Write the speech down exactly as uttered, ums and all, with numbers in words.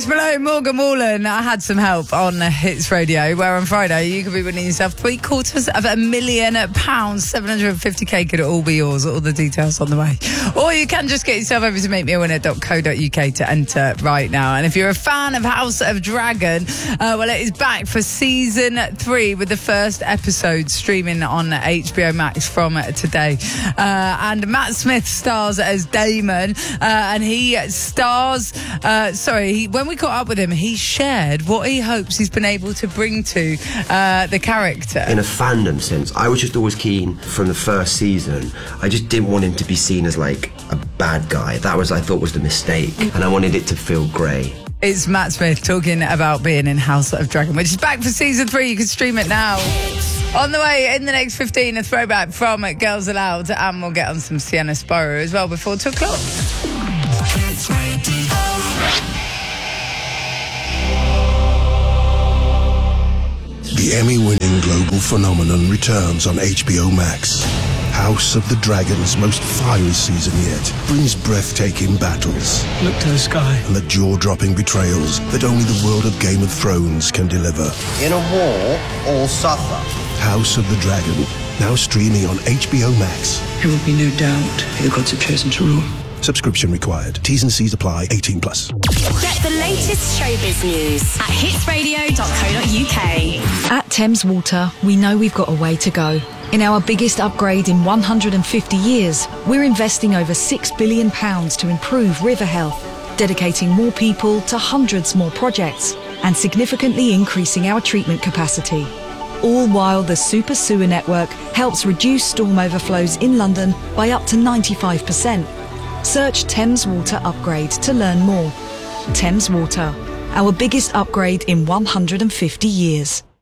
Post Malone, Morgan Wallen. I had some help on Hits Radio, where on Friday you could be winning yourself three quarters of a million pounds, seven hundred fifty k could all be yours. All the details on the way. Or you can just get yourself over to make me a winner dot co dot uk to enter right now. And if you're a fan of House of Dragon, uh, well, it is back for season three with the first episode streaming on H B O Max from today. Uh, and Matt Smith stars as Damon, uh, and he stars. Uh, sorry, he, when we caught up with him, he shared what he hopes he's been able to bring to uh, the character. In a fandom sense, I was just always keen from the first season. I just didn't want him to be seen as like a bad guy. That was, I thought, was the mistake, and I wanted it to feel grey. It's Matt Smith talking about being in House of Dragon, which is back for season three. You can stream it now. On the way, in the next fifteen, a throwback from Girls Aloud, and we'll get on some Sienna Sparrow as well before two o'clock. The Emmy-winning global phenomenon returns on H B O Max. House of the Dragon's most fiery season yet brings breathtaking battles. Look to the sky. And the jaw-dropping betrayals that only the world of Game of Thrones can deliver. In a war, all suffer. House of the Dragon, now streaming on H B O Max. There will be no doubt the gods have chosen to rule. Subscription required. T's and C's apply. eighteen plus. Get the latest showbiz news at hits radio dot co dot uk. At Thames Water, we know we've got a way to go. In our biggest upgrade in one hundred fifty years, we're investing over six billion pounds to improve river health, dedicating more people to hundreds more projects, and significantly increasing our treatment capacity. All while the Super Sewer Network helps reduce storm overflows in London by up to ninety-five percent. Search Thames Water Upgrade to learn more. Thames Water, our biggest upgrade in one hundred fifty years.